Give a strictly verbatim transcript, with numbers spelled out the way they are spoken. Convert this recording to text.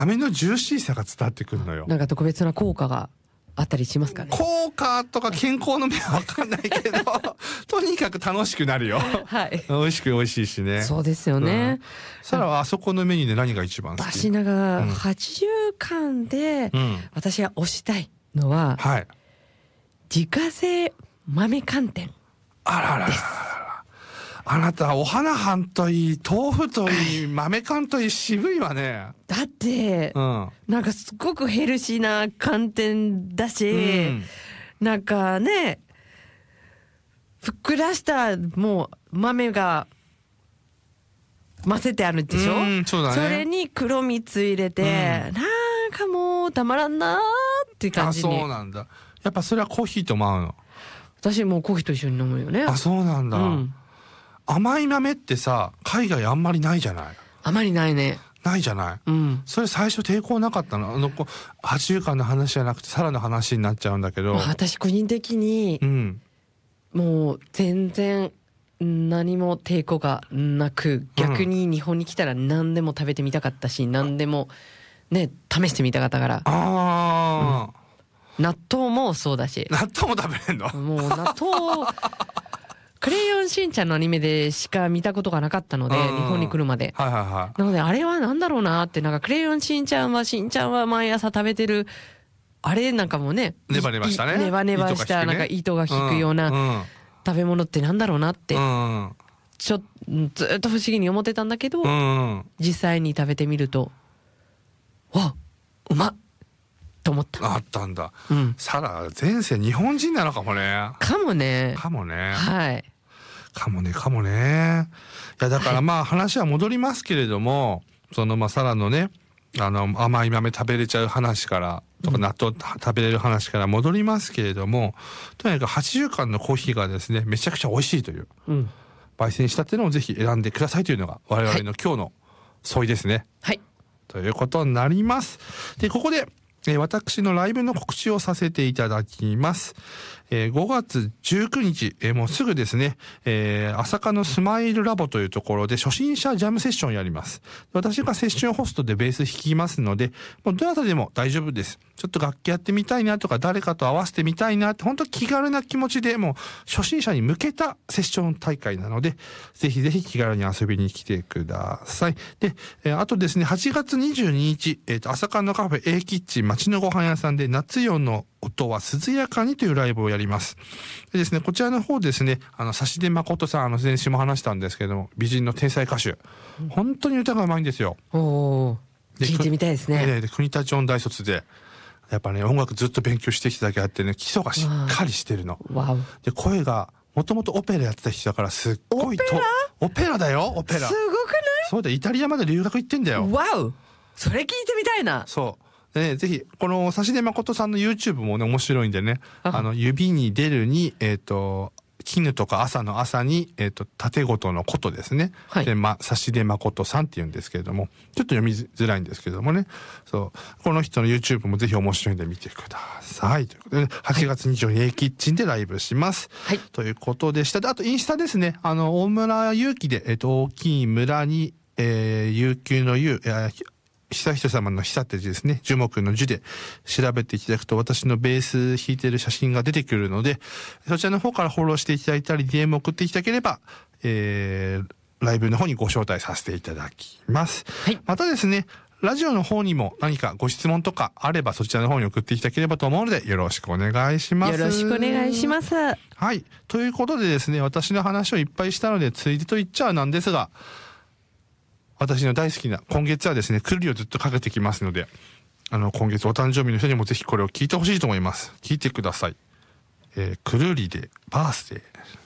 飴のジューシーさが伝わってくるのよ。 なんか特別な効果があったりしますかね。 効果とか健康の面は分かんないけどとにかく楽しくなるよ。 はい。 美味しく美味しいしね。 そうですよね。 サラはあそこのメニューで何が一番好き？ 私なんか八十貫で私が推したいのは、 はい、 自家製豆寒天。 あらららら。あなたお花飯といい豆腐といい豆缶といい渋いわね。 だって、うん、なんかすごくヘルシーな寒天だし、うん、なんかねふっくらしたもう豆が混ぜてあるでしょ、うん、そうだね、それに黒蜜入れて、うん、なんかもうたまらんなーって感じに。 あ、そうなんだ。やっぱそれはコーヒーとも合うの？ 私もうコーヒーと一緒に飲むよね。 あ、そうなんだ、うん、甘い豆ってさ海外あんまりないじゃない？ あまりないね。 ないじゃない、 うん、 それ最初抵抗なかったの？あのはちじゅうかんの話じゃなくてサラの話になっちゃうんだけど、 私個人的に、うん、もう全然何も抵抗がなく、逆に日本に来たら何でも食べてみたかったし、うん、何でもね試してみたかったから。あ、うん、納豆もそうだし。 納豆も食べれんの？ もう納豆クレヨンしんちゃんのアニメでしか見たことがなかったので、日本に来るまで、はいはいはい、なのであれはなんだろうなって、なんかクレヨンしんちゃんはしんちゃんは毎朝食べてるあれなんかもね、 ネバネバしたね、 ネバネバしたなんか糸が引くような食べ物ってなんだろうなって、うんうん、ちょずっと不思議に思ってたんだけど、うんうん、実際に食べてみるとわうまっと思った。 あったんだ、うん、サラ前世日本人なのかもね。 かもねかもね、 はい、 かもねかもね。いやだからまあ話は戻りますけれども、はい、そのまあサラのねあの甘い豆食べれちゃう話からとか、納豆食べれる話から戻りますけれども、うん、とにかくはちじゅうかんのコーヒーがですねめちゃくちゃ美味しいという、うん、焙煎したっていうのをぜひ選んでくださいというのが我々の今日の相違ですね。はい、ということになります。でここでえー、私のライブの告知をさせていただきます。えー、ごがつじゅうくにち、えー、もうすぐですね、えー、朝霞のスマイルラボというところで初心者ジャムセッションをやります。私がセッションホストでベース弾きますので、もうどなたでも大丈夫です。ちょっと楽器やってみたいなとか、誰かと合わせてみたいなって、本当気軽な気持ちで、もう初心者に向けたセッション大会なので、ぜひぜひ気軽に遊びに来てください。で、えー、あとですね、はちがつにじゅうににち、えっと、朝霞のカフェ A キッチン町のご飯屋さんで夏夜の音は涼やかにというライブをやります。でですね、こちらの方ですね、あの、指出誠さん、あの、先週も話したんですけども、美人の天才歌手。本当に歌がうまいんですよ。 おー、聞いてみたいですね。 で、で国立音大卒で、やっぱね、音楽ずっと勉強してきただけあってね、基礎がしっかりしてるの。わで、声が、もともとオペラやってた人だから、すっごいと、オペラ？オペラだよ、オペラ。 すごくない？ そうだ、イタリアまで留学行ってんだよ。 わお、それ聞いてみたいな。 そう。でね、ぜひ、この、指出誠さんの YouTube もね、面白いんでね、あ, あの、指に出るに、えっ、ー、と、絹とか朝の朝に、えっ、ー、と、縦ごとのことですね。はい。で、ま、指出誠さんって言うんですけれども、ちょっと読みづらいんですけどもね、そう、この人の YouTube もぜひ面白いんで見てください。ということで、ね、はちがつにじゅうににち A キッチンでライブします。はい。ということでした。で、あとインスタですね、あの、大村祐樹で、えっ、ー、と、大きい村に、えー、悠久の悠、えー久人様の久って字ですね。樹木の樹で調べていただくと私のベース弾いてる写真が出てくるので、そちらの方からフォローしていただいたり ディーエム 送っていただければ、えー、ライブの方にご招待させていただきます。はい。またですね、ラジオの方にも何かご質問とかあればそちらの方に送っていただければと思うのでよろしくお願いします。 よろしくお願いします。 はい。ということでですね、私の話をいっぱいしたのでついでと言っちゃなんですが、私の大好きな今月はですね、くるりをずっとかけてきますので、あの、今月お誕生日の人にもぜひこれを聞いてほしいと思います。聞いてください。えー、くるりでバースデー。